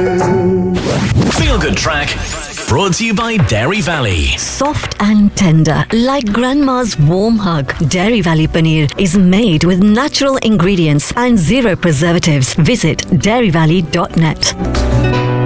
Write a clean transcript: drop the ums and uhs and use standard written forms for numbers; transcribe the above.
Feel Good Track, brought to you by Dairy Valley. Soft and tender, like grandma's warm hug. Dairy Valley paneer is made with natural ingredients and zero preservatives. Visit dairyvalley.net.